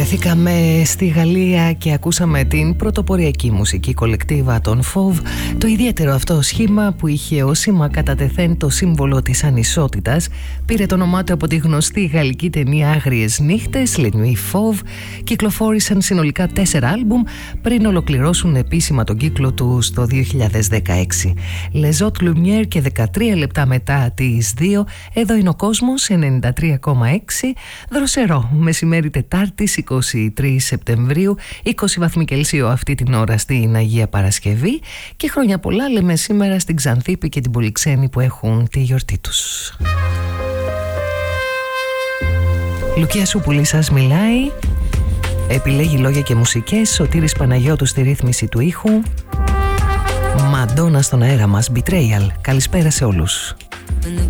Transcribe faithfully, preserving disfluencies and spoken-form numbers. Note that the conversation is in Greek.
Μεταφέρθηκαμε στη Γαλλία και ακούσαμε την πρωτοποριακή μουσική κολεκτίβα των Fauve, το ιδιαίτερο αυτό σχήμα που είχε ως σήμα κατά τεθέν το σύμβολο της ανισότητας. Πήρε το όνομά του από τη γνωστή γαλλική ταινία Άγριες Νύχτες, Les Nuits Fauves. Κυκλοφόρησαν συνολικά τέσσερα άλμπουμ πριν ολοκληρώσουν επίσημα τον κύκλο του το δύο χιλιάδες δεκαέξι. Les Hautes Lumières, και δεκατρία λεπτά μετά τις δύο, εδώ είναι ο κόσμος ενενήντα τρία κόμμα έξι. Δροσερό μεσημέρι Τετάρτης είκοσι τρεις Σεπτεμβρίου, είκοσι βαθμοί Κελσίου αυτή την ώρα στην Αγία Παρασκευή, και χρόνια πολλά λέμε σήμερα στην Ξανθήπη και την Πολυξένη που έχουν τη γιορτή τους. Λουκία Σούπουλη σας μιλάει, επιλέγει λόγια και μουσικές, Σωτήρης Παναγιώτου στη ρύθμιση του ήχου. Μαντόνα στον αέρα μας, Betrayal. Καλησπέρα σε όλους.